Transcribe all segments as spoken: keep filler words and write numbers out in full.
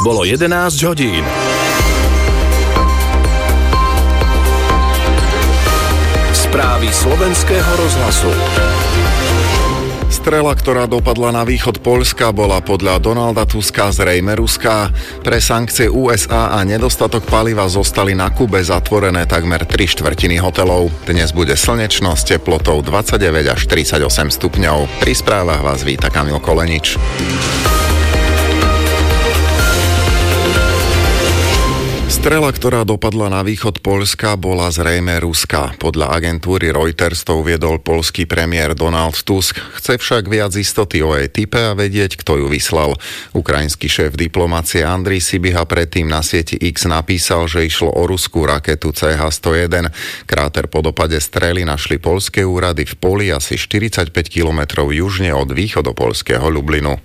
Bolo jedenásť hodín. Správy slovenského rozhlasu. Strela, ktorá dopadla na východ Poľska, bola podľa Donalda Tuska zrejme ruská. Pre sankcie ú es á a nedostatok paliva zostali na Kube zatvorené takmer tri štvrtiny hotelov. Dnes bude slnečno s teplotou dvadsaťdeväť až tridsaťosem stupňov. Pri správach vás víta Kamil Kolenič. Strela, ktorá dopadla na východ Poľska, bola zrejme ruská. Podľa agentúry Reuters to uviedol poľský premiér Donald Tusk. Chce však viac istoty o jej type a vedieť, kto ju vyslal. Ukrajinský šéf diplomácie Andrej Sibiha predtým na sieti X napísal, že išlo o ruskú raketu cé há sto jeden. Kráter po dopade strely našli poľské úrady v poli asi štyridsaťpäť kilometrov južne od východopoľského Lublinu.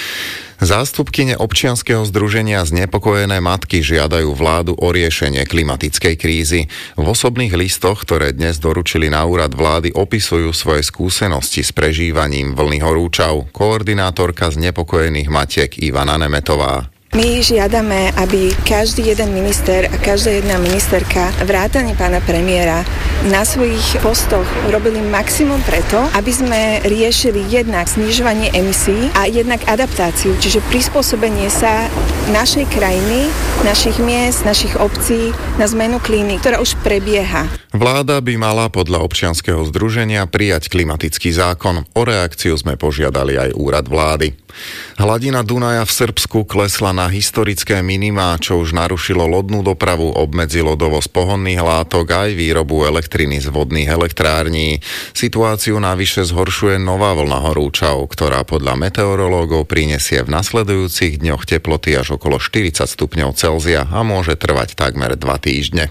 Zástupkyne občianskeho združenia Znepokojené matky žiadajú vládu o riešenie klimatickej krízy. V osobných listoch, ktoré dnes doručili na úrad vlády, opisujú svoje skúsenosti s prežívaním vlny horúčav. Koordinátorka Znepokojených matiek Ivana Nemetová. My žiadame, aby každý jeden minister a každá jedna ministerka vrátane pána premiéra na svojich postoch robili maximum preto, aby sme riešili jednak znižovanie emisí a jednak adaptáciu, čiže prispôsobenie sa našej krajiny, našich miest, našich obcí na zmenu klímy, ktorá už prebieha. Vláda by mala podľa občianskeho združenia prijať klimatický zákon. O reakciu sme požiadali aj úrad vlády. Hladina Dunaja v Srbsku klesla na historické minimá, čo už narušilo lodnú dopravu, obmedzilo dovoz pohonných látok aj výrobu elektriny z vodných elektrární. Situáciu navyše zhoršuje nová vlna horúčav, ktorá podľa meteorológov prinesie v nasledujúcich dňoch teploty až okolo štyridsať stupňov Celzia a môže trvať takmer dva týždne.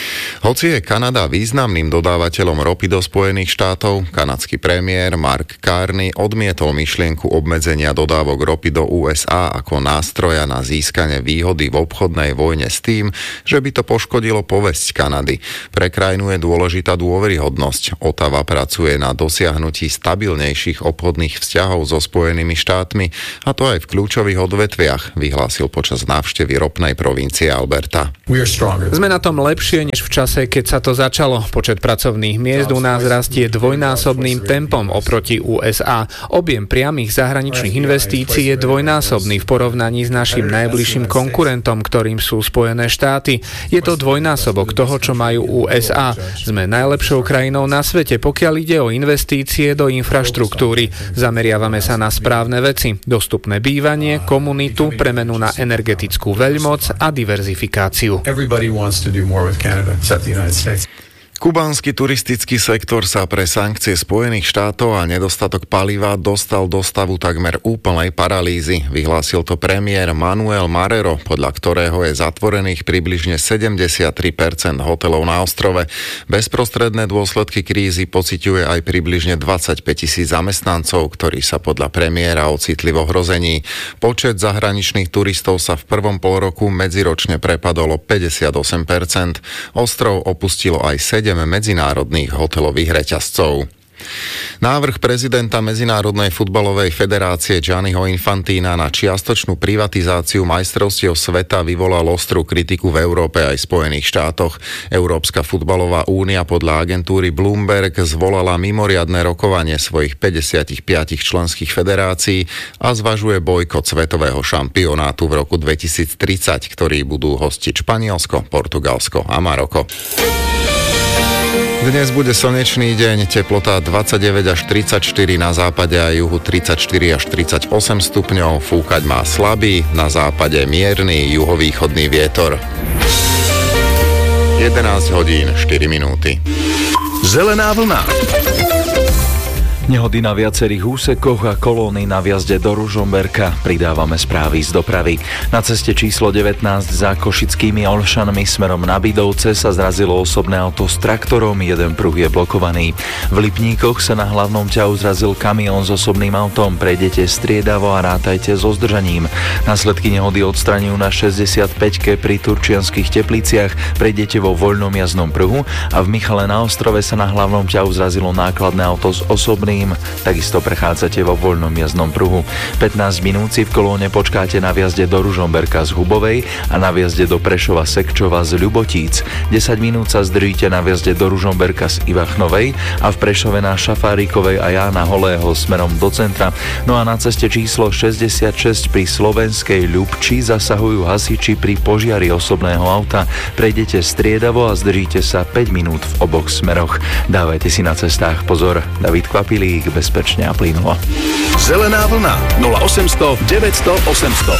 Hoci je Kanada významným dodávateľom ropy do Spojených štátov, kanadský premiér Mark Carney odmietol myšlienku obmedzenia dodávok ropy do ú es á ako nástroja na získanie výhody v obchodnej vojne s tým, že by to poškodilo povesť Kanady. Pre krajinu je dôležitá dôveryhodnosť. Ottawa pracuje na dosiahnutí stabilnejších obchodných vzťahov so Spojenými štátmi, a to aj v kľúčových odvetviach, vyhlásil počas návštevy ropnej provincie Alberta. Sme na tom lepšie než v čase, keď sa to začalo. Počet pracovných miest u nás rastie dvojnásobným tempom oproti ú es á. Objem priamych zahraničných investícií je dvojnásobný v porovnaní s našim najbližším konkurentom, ktorým sú Spojené štáty. Je to dvojnásobok toho, čo majú ú es á. Sme najlepšou krajinou na svete, pokiaľ ide o investície do infraštruktúry. Zameriavame sa na správne veci: dostupné bývanie, komunitu, premenu na energetickú veľmoc a diverzifikáciu. Canada, except the United States. Kubánsky turistický sektor sa pre sankcie Spojených štátov a nedostatok paliva dostal do stavu takmer úplnej paralýzy. Vyhlásil to premiér Manuel Marrero, podľa ktorého je zatvorených približne sedemdesiattri percent hotelov na ostrove. Bezprostredné dôsledky krízy pociťuje aj približne dvadsaťpäť tisíc zamestnancov, ktorí sa podľa premiéra ocitli v ohrození. Počet zahraničných turistov sa v prvom polroku medziročne prepadol o päťdesiatosem percent. Ostrov opustilo aj sedem medzinárodných hotelových reťazcov. Návrh prezidenta Medzinárodnej futbalovej federácie Gianniho Infantina na čiastočnú privatizáciu majstrovstiev sveta vyvolal ostrú kritiku v Európe aj Spojených štátoch. Európska futbalová únia podľa agentúry Bloomberg zvolala mimoriadne rokovanie svojich päťdesiatpäť členských federácií a zvažuje bojkot svetového šampionátu v roku dvetisíctridsať, ktorý budú hostiť Španielsko, Portugalsko a Maroko. Dnes bude slnečný deň, teplota dvadsaťdeväť až tridsaťštyri, na západe a juhu tridsaťštyri až tridsaťosem stupňov, fúkať má slabý, na západe mierny juhovýchodný vietor. jedenásť hodín štyri minúty. Zelená vlna. Nehody na viacerých úsekoch a kolóny na vjazde do Ružomberka. Pridávame správy z dopravy. Na ceste číslo devätnásť za Košickými Olšanmi smerom na Bidovce sa zrazilo osobné auto s traktorom, jeden pruh je blokovaný. V Lipníkoch sa na hlavnom ťahu zrazil kamión s osobným autom. Prejdete striedavo a rátajte so zdržaním. Následky nehody odstraňujú na šesťdesiatpäťke pri Turčianskych Tepliciach. Prejdete vo voľnom jazdnom pruhu a v Michale na Ostrove sa na hlavnom ťahu zrazilo nákladné auto s osobným Zlínským. Takisto prechádzate vo voľnom jazdnom pruhu. pätnásť minút si v kolóne počkáte na vjazde do Ružomberka z Hubovej a na vjazde do Prešova Sekčova z Ľubotíc. desať minút sa zdržíte na vjazde do Ružomberka z Ivachnovej a v Prešove na Šafárikovej a Jána Holého smerom do centra. No a na ceste číslo šesťdesiatšesť pri Slovenskej Ľubči zasahujú hasiči pri požiari osobného auta. Prejdete striedavo a zdržíte sa päť minút v oboch smeroch. Dávajte si na cestách pozor. David Kvapilík, bezpečne a plynulo. Zelená vlna nula osemsto deväťsto osemsto.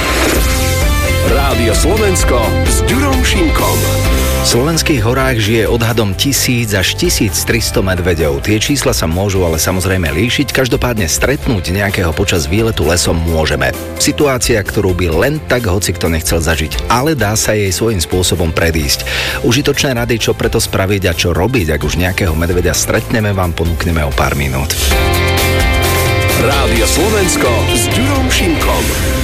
Rádio Slovensko s Ďurom Šimkom. V slovenských horách žije odhadom tisíc až tisíctristo medveďov. Tie čísla sa môžu ale samozrejme líšiť, každopádne stretnúť nejakého počas výletu lesom môžeme. Situácia, ktorú by len tak hocikto nechcel zažiť, ale dá sa jej svojím spôsobom predísť. Užitočné rady, čo preto spraviť a čo robiť, ak už nejakého medveďa stretneme, vám ponúkneme o pár minút. Rádio Slovensko s Ďurom Šimkom.